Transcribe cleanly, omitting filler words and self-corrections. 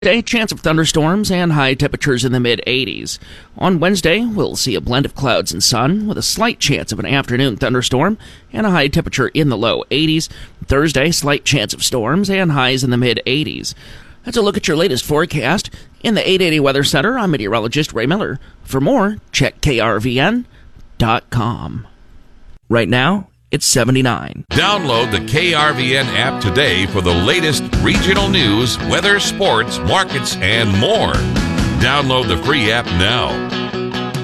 Today, chance of thunderstorms and high temperatures in the mid-80s. On Wednesday, we'll see a blend of clouds and sun with a slight chance of an afternoon thunderstorm and a high temperature in the low 80s. Thursday, slight chance of storms and highs in the mid-80s. That's a look at your latest forecast. In the 880 Weather Center, I'm meteorologist Ray Miller. For more, check krvn.com. Right now, it's 79. Download the KRVN app today for the latest regional news, weather, sports, markets, and more. Download the free app now.